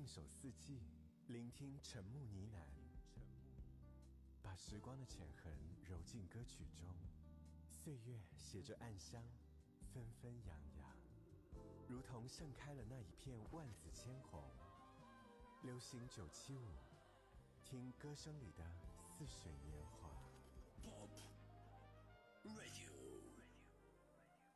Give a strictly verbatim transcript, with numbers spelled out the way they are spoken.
信手四季，聆听沉木呢喃，把时光的浅痕揉进歌曲中，岁月携着暗香，纷纷扬扬，如同盛开了那一片万紫千红。流行九七五，听歌声里的似水年华。 Pop Radio。